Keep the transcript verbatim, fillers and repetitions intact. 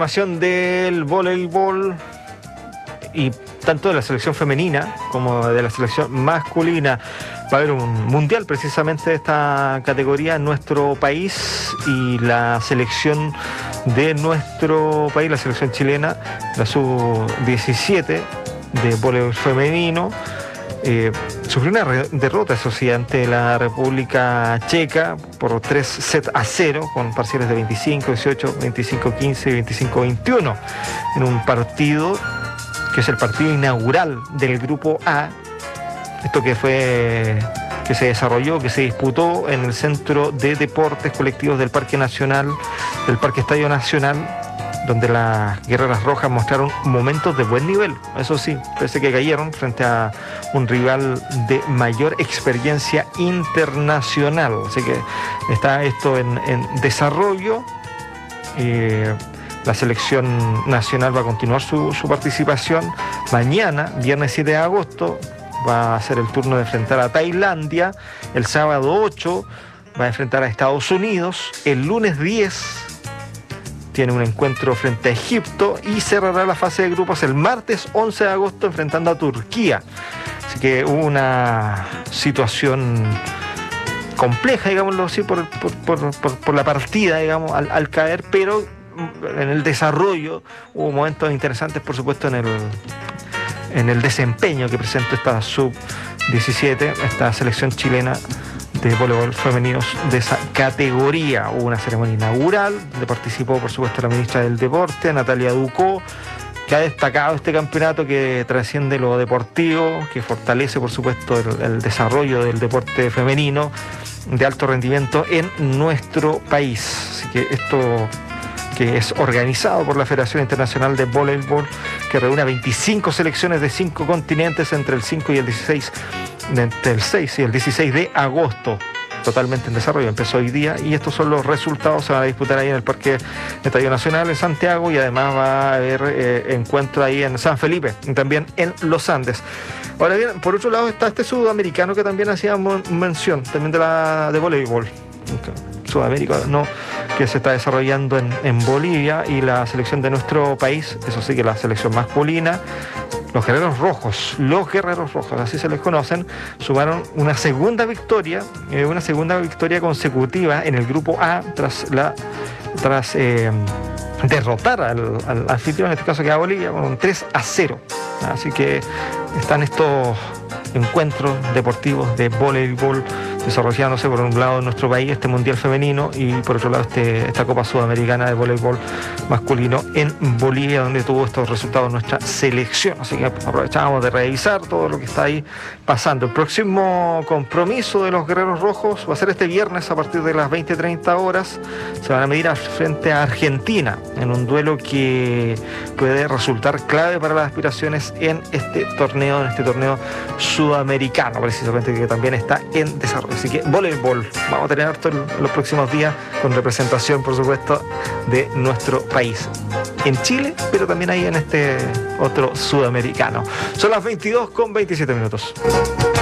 Información del voleibol y tanto de la selección femenina como de la selección masculina. Va a haber un mundial precisamente de esta categoría en nuestro país y la selección de nuestro país, la selección chilena, la sub diecisiete de voleibol femenino, eh, sufrió una derrota, eso sí, ante la República Checa por tres sets a cero, con parciales de veinticinco dieciocho, veinticinco quince y veinticinco veintiuno, en un partido que es el partido inaugural del Grupo A, esto que fue que se desarrolló, que se disputó en el Centro de Deportes Colectivos del Parque Nacional, del Parque Estadio Nacional, donde las Guerreras Rojas mostraron momentos de buen nivel. Eso sí, parece que cayeron frente a un rival de mayor experiencia internacional. Así que está esto en, en desarrollo. Eh, la selección nacional va a continuar su, su participación. Mañana, viernes siete de agosto, va a ser el turno de enfrentar a Tailandia. El sábado ocho va a enfrentar a Estados Unidos. El lunes diez tiene un encuentro frente a Egipto y cerrará la fase de grupos el martes once de agosto enfrentando a Turquía. Así que hubo una situación compleja, digámoslo así, por, por, por, por, por la partida, digamos, al, al caer, pero en el desarrollo hubo momentos interesantes, por supuesto, en el, en el desempeño que presenta esta sub diecisiete, esta selección chilena de voleibol femeninos de esa categoría. Hubo una ceremonia inaugural donde participó, por supuesto, la ministra del Deporte, Natalia Ducó, que ha destacado este campeonato que trasciende lo deportivo, que fortalece, por supuesto, el, el desarrollo del deporte femenino de alto rendimiento en nuestro país. Así que esto, que es organizado por la Federación Internacional de Voleibol, que reúne a veinticinco selecciones de cinco continentes entre el cinco y el dieciséis, entre el seis y el dieciséis de agosto, totalmente en desarrollo, empezó hoy día, y estos son los resultados. Se van a disputar ahí en el Parque Estadio Nacional en Santiago, y además va a haber eh, encuentro ahí en San Felipe, y también en Los Andes. Ahora bien, por otro lado está este sudamericano que también hacíamos mención, también de la de voleibol, Sudamérica, ¿no?, que se está desarrollando en, en Bolivia, y la selección de nuestro país, eso sí, que la selección masculina, los Guerreros Rojos, los Guerreros Rojos, así se les conocen, sumaron una segunda victoria, eh, una segunda victoria consecutiva en el Grupo A, tras la tras eh, derrotar al, al anfitrión, en este caso que era Bolivia, con un tres a cero. Así que están estos encuentros deportivos de voleibol desarrollándose, por un lado en nuestro país este mundial femenino, y por otro lado este, esta Copa Sudamericana de voleibol masculino en Bolivia, donde tuvo estos resultados nuestra selección. Así que aprovechamos de revisar todo lo que está ahí pasando. El próximo compromiso de los Guerreros Rojos va a ser este viernes a partir de las veinte treinta horas. Se van a medir frente a Argentina en un duelo que puede resultar clave para las aspiraciones en este torneo, en este torneo sudamericano, precisamente, que también está en desarrollo. Así que voleibol, vamos a tener harto en los próximos días, con representación, por supuesto, de nuestro país en Chile, pero también ahí en este otro sudamericano. Son las veintidós con veintisiete minutos.